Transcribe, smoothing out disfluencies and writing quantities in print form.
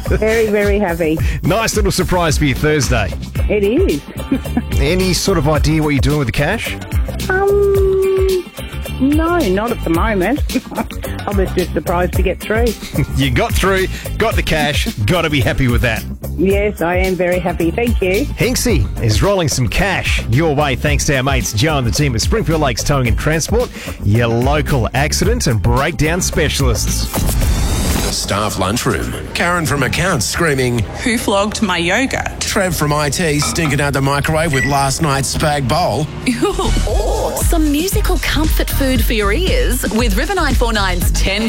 Very, very happy. Nice little surprise for your Thursday. It is. Any sort of idea what you're doing with the cash? No, not at the moment. I was just surprised to get through. You got through, got the cash, got to be happy with that. Yes, I am very happy. Thank you. Hinksy is rolling some cash your way thanks to our mates Joe and the team at Springfield Lakes Towing and Transport, your local accident and breakdown specialists. The staff lunchroom. Karen from accounts screaming, Who flogged my yogurt? Trev from IT stinking out the microwave with last night's spag bowl. Or some musical comfort food for your ears with River 949's 10